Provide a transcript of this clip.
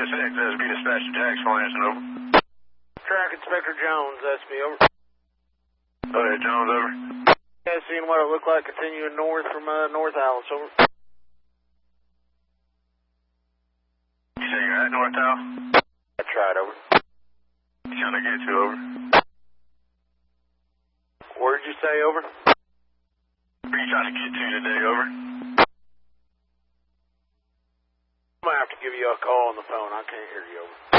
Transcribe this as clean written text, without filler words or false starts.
6, SB dispatch to Jackson, Lansing, over. Track Inspector Jones, SB, over. Okay, Jones, over. Yeah, seeing what it looked like continuing north from North Alice, over. You say you're at North Al? That's right, over. You trying to get to, over? Where'd you say, over? Where are you trying to get to today, over? I'm gonna have to give you a call on the phone. I can't hear you, over.